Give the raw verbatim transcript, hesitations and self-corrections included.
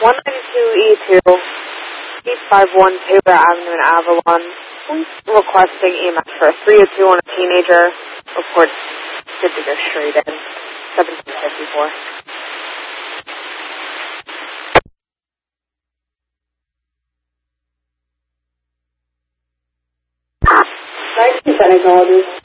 one ninety-two E two, eight five one Taylor Avenue in Avalon. Police requesting E M S for a three oh two on a teenager. Report good to go straight in. seventeen fifty-four. nineteen gynecologist.